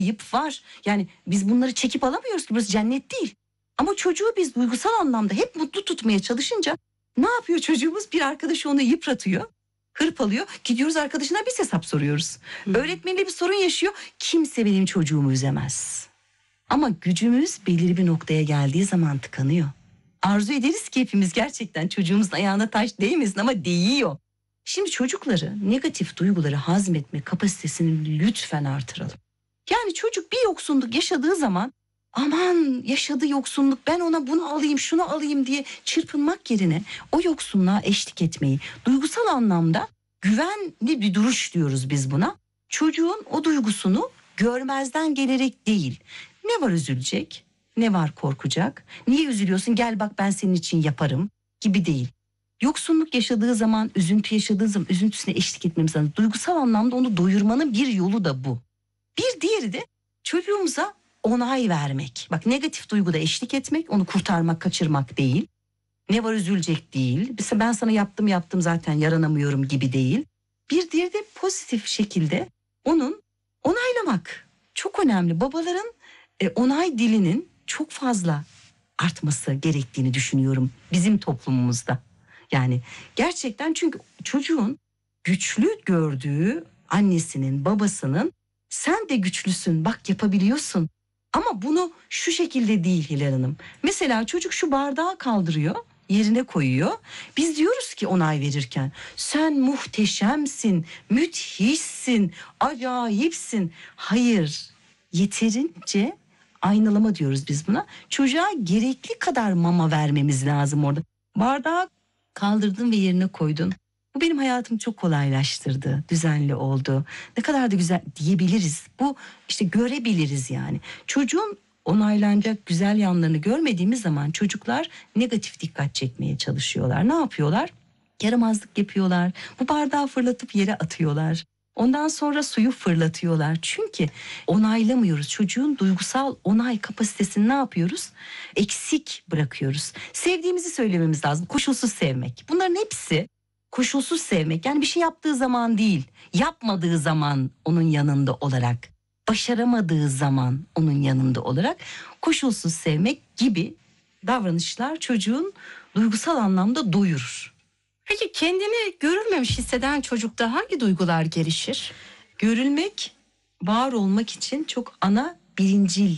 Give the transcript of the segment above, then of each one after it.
Ayıp var. Yani biz bunları çekip alamıyoruz ki, burası cennet değil. Ama çocuğu biz duygusal anlamda hep mutlu tutmaya çalışınca ne yapıyor çocuğumuz? Bir arkadaşı onu yıpratıyor, hırpalıyor. Gidiyoruz arkadaşına biz hesap soruyoruz. Öğretmeniyle bir sorun yaşıyor. Kimse benim çocuğumu üzemez. Ama gücümüz belirli bir noktaya geldiği zaman tıkanıyor. Arzu ederiz ki hepimiz gerçekten çocuğumuzun ayağına taş değmesin ama değiyor. Şimdi çocukları negatif duyguları hazmetme kapasitesini lütfen artıralım. Yani çocuk bir yoksunluk yaşadığı zaman aman yaşadığı yoksunluk, ben ona bunu alayım şunu alayım diye çırpınmak yerine o yoksunluğa eşlik etmeyi, duygusal anlamda güvenli bir duruş diyoruz biz buna. Çocuğun o duygusunu görmezden gelerek değil. Ne var üzülecek? Ne var korkacak? Niye üzülüyorsun? Gel bak ben senin için yaparım gibi değil. Yoksunluk yaşadığı zaman, üzüntü yaşadığı zaman üzüntüsüne eşlik etmemiz lazım. Duygusal anlamda onu doyurmanın bir yolu da bu. Bir diğeri de çocuğumuza onay vermek. Bak, negatif duyguda eşlik etmek, onu kurtarmak, kaçırmak değil. Ne var üzülecek değil. Mesela ben sana yaptım zaten yaranamıyorum gibi değil. Bir diğeri de pozitif şekilde onun onaylamak. Çok önemli. Babaların onay dilinin çok fazla artması gerektiğini düşünüyorum bizim toplumumuzda. Yani gerçekten, çünkü çocuğun güçlü gördüğü annesinin, babasının sen de güçlüsün, bak yapabiliyorsun. Ama bunu şu şekilde değil Hilal Hanım. Mesela çocuk şu bardağı kaldırıyor, yerine koyuyor. Biz diyoruz ki onay verirken sen muhteşemsin, müthişsin, acayipsin. Hayır, yeterince aynalama diyoruz biz buna. Çocuğa gerekli kadar mama vermemiz lazım orada. Bardağı kaldırdın ve yerine koydun. Bu benim hayatımı çok kolaylaştırdı, düzenli oldu. Ne kadar da güzel diyebiliriz. Bu işte görebiliriz yani. Çocuğun onaylanacak güzel yanlarını görmediğimiz zaman çocuklar negatif dikkat çekmeye çalışıyorlar. Ne yapıyorlar? Yaramazlık yapıyorlar. Bu bardağı fırlatıp yere atıyorlar. Ondan sonra suyu fırlatıyorlar. Çünkü onaylamıyoruz. Çocuğun duygusal onay kapasitesini ne yapıyoruz? Eksik bırakıyoruz. Sevdiğimizi söylememiz lazım. Koşulsuz sevmek. Bunların hepsi koşulsuz sevmek. Yani bir şey yaptığı zaman değil, yapmadığı zaman onun yanında olarak, başaramadığı zaman onun yanında olarak koşulsuz sevmek gibi davranışlar çocuğun duygusal anlamda doyurur. Peki kendini görülmemiş hisseden çocukta hangi duygular gelişir? Görülmek, var olmak için çok ana birincil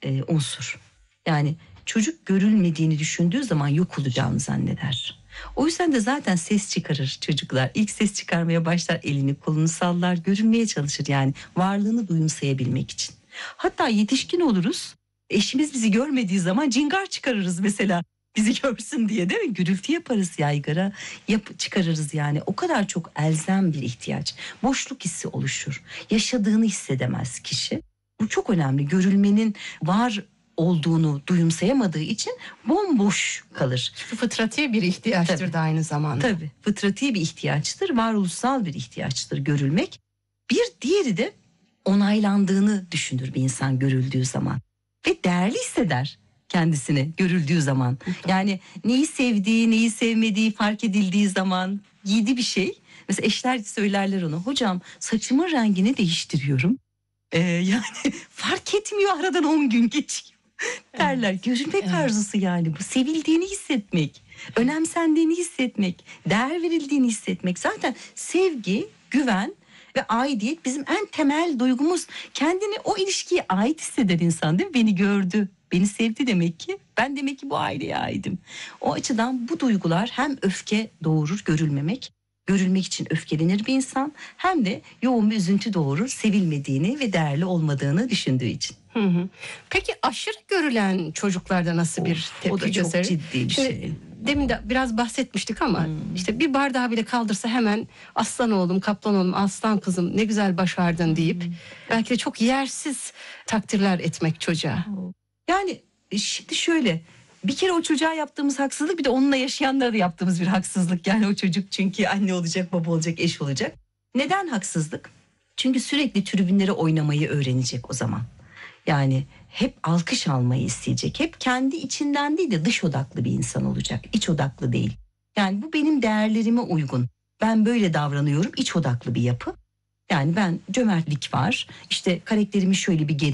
unsur. Yani çocuk görülmediğini düşündüğü zaman yok olacağını zanneder. O yüzden de zaten ses çıkarır çocuklar. İlk ses çıkarmaya başlar, elini kolunu sallar, görünmeye çalışır, yani varlığını duyumsayabilmek için. Hatta yetişkin oluruz, eşimiz bizi görmediği zaman cingar çıkarırız mesela. Bizi görsün diye, değil mi? Gürültü yaparız, yaygara çıkarırız yani. O kadar çok elzem bir ihtiyaç. Boşluk hissi oluşur. Yaşadığını hissedemez kişi. Bu çok önemli. Görülmenin var olduğunu duyumsayamadığı için bomboş kalır. Fıtratî bir ihtiyaçtır Tabii. da aynı zamanda. Tabii, fıtratî bir ihtiyaçtır, varoluşsal bir ihtiyaçtır görülmek. Bir diğeri de onaylandığını düşünür bir insan görüldüğü zaman. Ve değerli hisseder kendisini görüldüğü zaman. Yani neyi sevdiği, neyi sevmediği fark edildiği zaman, giydiği bir şey. Mesela eşler söylerler ona, hocam saçımın rengini değiştiriyorum. Yani fark etmiyor, aradan 10 gün geçiyor derler. Görünmek arzusu yani bu. Sevildiğini hissetmek, önemsendiğini hissetmek, değer verildiğini hissetmek. Zaten sevgi, güven ve aidiyet bizim en temel duygumuz. Kendini o ilişkiye ait hisseden insan, değil mi? Beni gördü, beni sevdi demek ki. Ben demek ki bu aileye aidim. O açıdan bu duygular hem öfke doğurur, görülmemek. Görülmek için öfkelenir bir insan, hem de yoğun bir üzüntü doğurur, sevilmediğini ve değerli olmadığını düşündüğü için. Peki aşırı görülen çocuklarda nasıl bir tepki o da çok gösterir? ciddi bir Şimdi, şey. demin de biraz bahsetmiştik ama işte bir bardağı bile kaldırsa hemen aslan oğlum, kaplan oğlum, aslan kızım ne güzel başardın deyip belki de çok yersiz takdirler etmek çocuğa. Yani şimdi şöyle, bir kere o çocuğa yaptığımız haksızlık, bir de onunla yaşayanlara da yaptığımız bir haksızlık. Yani o çocuk çünkü anne olacak, baba olacak, eş olacak. Neden haksızlık? Çünkü sürekli tribünlere oynamayı öğrenecek o zaman. Yani hep alkış almayı isteyecek. Hep kendi içinden değil de dış odaklı bir insan olacak. İç odaklı değil. Yani bu benim değerlerime uygun. Ben böyle davranıyorum, iç odaklı bir yapı. Yani ben cömertlik var. İşte karakterimin şöyle bir